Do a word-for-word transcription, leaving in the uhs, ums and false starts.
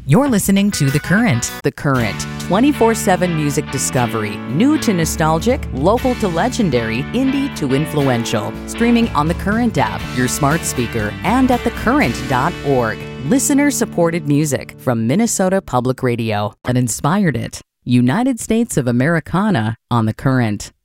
You're listening to The Current. The Current, twenty-four seven music discovery. New to nostalgic, local to legendary, indie to influential. Streaming on The Current app, your smart speaker, and at the current dot org. Listener-supported music from Minnesota Public Radio that inspired it. United States of Americana on The Current.